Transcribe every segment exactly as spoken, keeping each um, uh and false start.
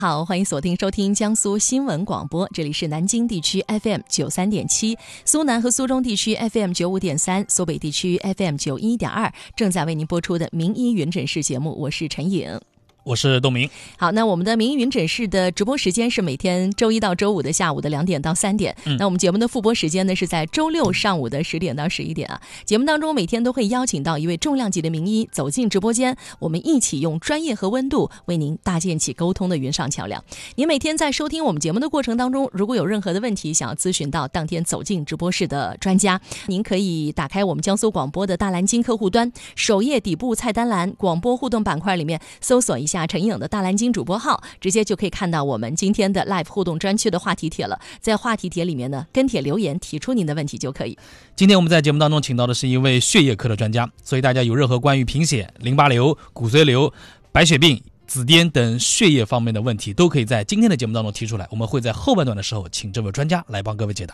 好，欢迎锁定收听江苏新闻广播，这里是南京地区 F M 九三点七，苏南和苏中地区 F M 九五点三，苏北地区 F M 九一点二，正在为您播出的名医云诊室节目，我是陈颖。 我是东明。 好，那我们的名医云诊室的直播时间是每天周一到周五的下午的两点到三点、嗯、那我们节目的复播时间呢是在周六上午的十点到十一点啊。节目当中每天都会邀请到一位重量级的名医走进直播间，我们一起用专业和温度为您搭建起沟通的云上桥梁。您每天在收听我们节目的过程当中，如果有任何的问题想要咨询到当天走进直播室的专家，您可以打开我们江苏广播的大蓝鲸客户端，首页底部菜单栏广播互动板块里面搜索一下陈颖的大蓝鲸主播号，直接就可以看到我们今天的 live 互动专区的话题帖了。在话题帖里面呢，跟帖留言提出您的问题就可以。 今天我们在节目当中请到的是一位血液科的专家，所以大家有任何关于贫血、淋巴瘤、骨髓瘤、白血病、紫癜等血液方面的问题，都可以在今天的节目当中提出来，我们会在后半段的时候请这位专家来帮各位解答。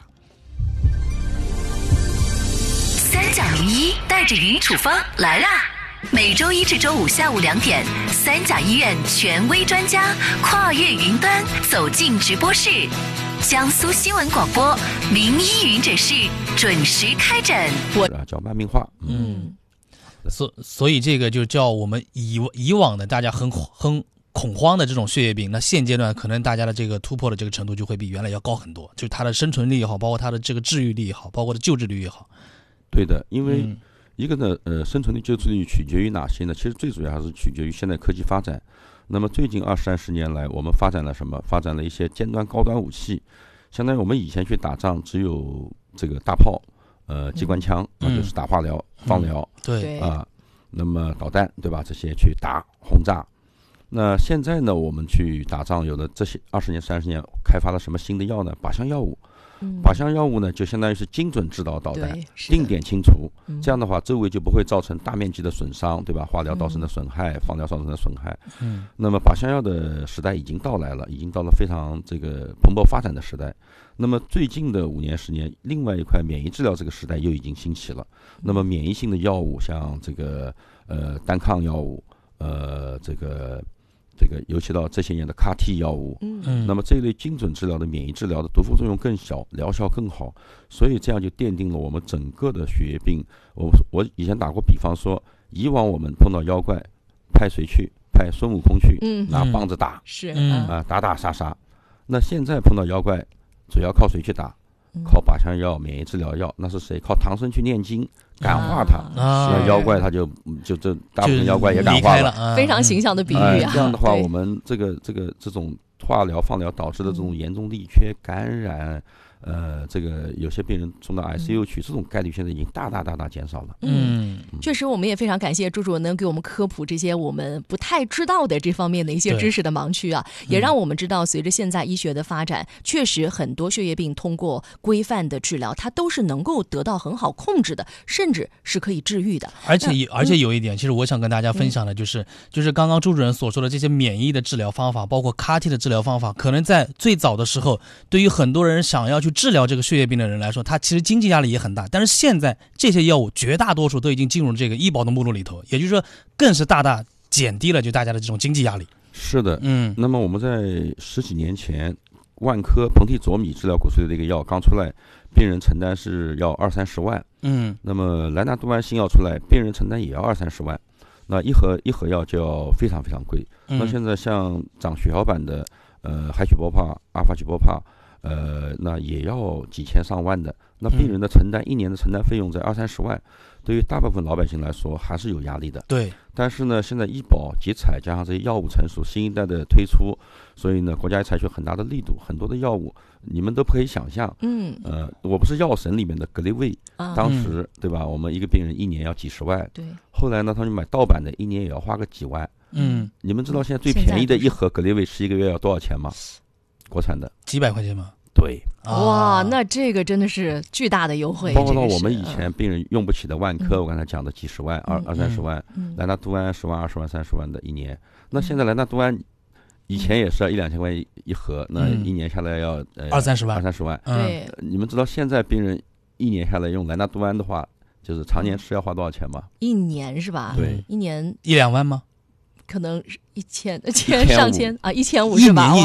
三甲名医带着云处方来啦！每周一至周五下午两点，三甲医院权威专家跨越云端走进直播室，江苏新闻广播名医云诊室准时开诊。 我叫慢病化， 嗯，所所以这个就叫我们以以往的大家很很恐慌的这种血液病，那现阶段可能大家的这个突破的这个程度就会比原来要高很多，就是它的生存率也好，包括它的这个治愈率也好，包括它的救治率也好。 对的，因为、嗯一个呢，呃，生存率、救治率取决于哪些呢？其实最主要还是取决于现代科技发展。那么最近二三十年来，我们发展了什么？发展了一些尖端、高端武器。相当于我们以前去打仗，只有这个大炮、呃，机关枪，嗯、就是打化疗、嗯、放疗， 嗯、对啊、呃，那么导弹，对吧？这些去打轰炸。那现在呢，我们去打仗，有了这些二十年、三十年，开发了什么新的药呢？靶向药物。靶向药物呢，就相当于是精准制导导弹，定点清除、嗯、这样的话周围就不会造成大面积的损伤，对吧？化疗造成的损害、嗯、放疗造成的损害。嗯，那么靶向药的时代已经到来了，已经到了非常这个蓬勃发展的时代。那么最近的五年十年，另外一块免疫治疗这个时代又已经兴起了。那么免疫性的药物，像这个呃单抗药物，呃这个。这个尤其到这些年的 C A R T 药物，嗯，那么这一类精准治疗的免疫治疗的毒副作用更小，疗效更好，所以这样就奠定了我们整个的血液病。我我以前打过比方说，以往我们碰到妖怪，派谁去？派孙悟空去，嗯、拿棒子打， 是、 嗯、啊，打打杀杀。那现在碰到妖怪，主要靠谁去打？靠靶向药、免疫治疗药，那是谁？靠唐僧去念经感化他，啊、那妖怪他就就这大部分妖怪也感化了， 了非常形象的比喻啊。 哎、这样的话，我们这个这个这种化疗、放疗导致的这种严重力缺、感染。呃，这个有些病人送到 I C U 去，嗯、这种概率现在已经大大大大减少了。 嗯，确实，我们也非常感谢朱主任能给我们科普这些我们不太知道的这方面的一些知识的盲区啊，也让我们知道，随着现在医学的发展，确实很多血液病通过规范的治疗，它都是能够得到很好控制的，甚至是可以治愈的。 而且，而且有一点，其实我想跟大家分享的就是，嗯、就是刚刚朱主任所说的这些免疫的治疗方法，包括 C A R T 的治疗方法，可能在最早的时候，对于很多人想要去治疗这个血液病的人来说，他其实经济压力也很大。但是现在这些药物绝大多数都已经进入这个医保的目录里头，也就是说，更是大大减低了就大家的这种经济压力。 是的，嗯。那么我们在十几年前，万科硼替佐米治疗骨髓瘤的一个药刚出来，病人承担是要二三十万。嗯。那么莱纳度安新药出来，病人承担也要二三十万。那一盒一盒药就要非常非常贵。嗯、那现在像长血小板的，呃，海曲波帕、阿法曲波帕。呃，那也要几千上万的，那病人的承担、嗯、一年的承担费用在二三十万，对于大部分老百姓来说还是有压力的。对，但是呢，现在医保集采加上这些药物成熟，新一代的推出，所以呢，国家也采取很大的力度，很多的药物你们都不可以想象。嗯，呃，我不是药神里面的格列卫，啊、当时、嗯、对吧？我们一个病人一年要几十万，对，后来呢，他们买盗版的，一年也要花个几万。嗯，你们知道现在最便宜的一盒格列卫吃一个月要多少钱吗？国产的几百块钱吗？ 对， 哇，那这个真的是巨大的优惠。 包括到我们以前病人用不起的万科，嗯、我刚才讲的几十万、二二三十万，嗯、莱纳度安十万、二十万、三十万的一年。那现在莱纳度安以前也是要一两千块一盒，嗯、那一年下来要呃二三十万， 二三十万。 对、 呃，你们知道现在病人一年下来用莱纳度安的话，就是常年吃要花多少钱吗？ 一年是吧？ 对， 一年一两万吗？ 可能一千千上千啊，一千五是吧？ 一